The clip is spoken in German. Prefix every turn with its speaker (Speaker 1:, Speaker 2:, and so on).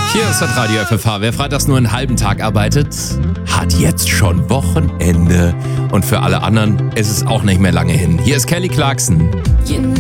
Speaker 1: Hier ist das Radio FFH. Wer freitags nur einen halben Tag arbeitet, hat jetzt schon Wochenende. Und für alle anderen ist es auch nicht mehr lange hin. Hier ist Kelly Clarkson.